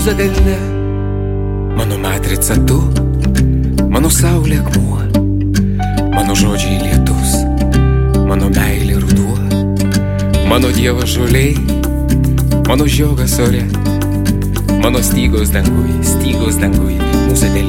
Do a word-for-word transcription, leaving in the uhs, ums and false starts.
mūza delne. Mano matrica tu, mano saulė akmuo, mano žodžiai lietus, mano meilė ruduo, mano dievas žoliai, mano žiogas ore, mano stygos dangui, stygos dangui, mūza delne.